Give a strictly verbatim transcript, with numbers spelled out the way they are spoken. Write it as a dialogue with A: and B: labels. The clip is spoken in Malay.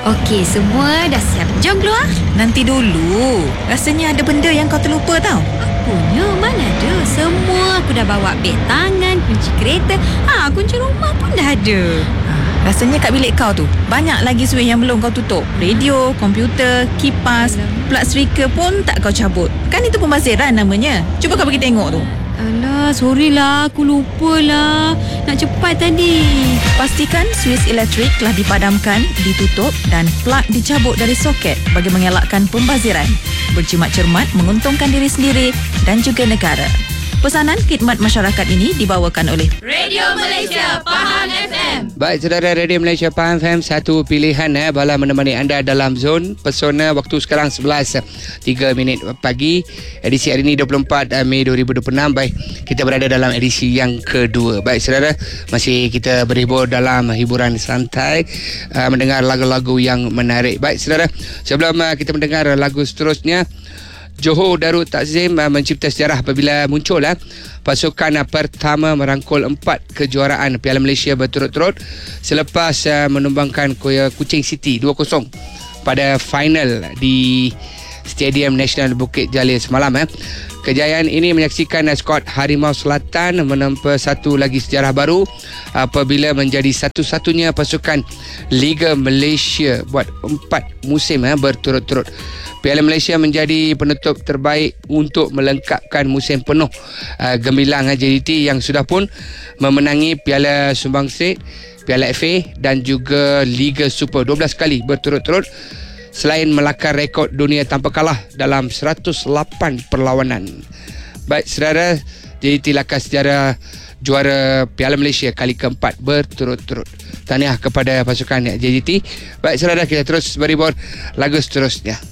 A: Okey, semua dah siap. Jom keluar.
B: Nanti dulu. Rasanya ada benda yang kau terlupa tau.
A: Punya mana ada. Semua aku dah bawa beg tangan, kunci kereta. Ha, kunci rumah pun dah ada.
B: Ha, rasanya kat bilik kau tu banyak lagi switch yang belum kau tutup. Radio, komputer, kipas, plug speaker pun tak kau cabut. Kan itu pembaziran namanya. Cuba kau pergi tengok tu.
A: Alah, sorry lah. Aku lupa lah. Nak cepat tadi.
B: Pastikan switch elektrik telah dipadamkan, ditutup dan plug dicabut dari soket bagi mengelakkan pembaziran. Berjimat cermat menguntungkan diri sendiri dan juga negara. Pesanan khidmat masyarakat ini dibawakan oleh
A: Radio Malaysia Pahang F M.
C: Baik, saudara, Radio Malaysia Pahang F M, satu pilihan eh, bala menemani anda dalam zon pesona. Waktu sekarang sebelas tiga minit pagi. Edisi hari ini dua puluh empat Mei dua ribu dua puluh enam. Baik, kita berada dalam edisi yang kedua. Baik, saudara, masih kita berhibur dalam hiburan santai, uh, mendengar lagu-lagu yang menarik. Baik, saudara, sebelum uh, kita mendengar lagu seterusnya, Johor Darul Takzim uh, mencipta sejarah apabila muncul uh, pasukan uh, pertama merangkul empat kejuaraan Piala Malaysia berturut-turut selepas uh, menumbangkan Kuching City dua kosong pada final di Stadium Nasional Bukit Jalil semalam. Uh. Kejayaan ini menyaksikan uh, skuad Harimau Selatan menempa satu lagi sejarah baru apabila menjadi satu-satunya pasukan Liga Malaysia buat empat musim uh, berturut-turut. Piala Malaysia menjadi penutup terbaik untuk melengkapkan musim penuh uh, gemilang uh, J D T yang sudah pun memenangi Piala Sumbangsih, Piala F A dan juga Liga Super dua belas kali berturut-turut, selain melakar rekod dunia tanpa kalah dalam seratus lapan perlawanan. Baik, saudara, J D T lakar sejarah juara Piala Malaysia kali keempat berturut-turut. Tahniah kepada pasukan J D T. Baik, saudara, kita terus berhibur lagu seterusnya.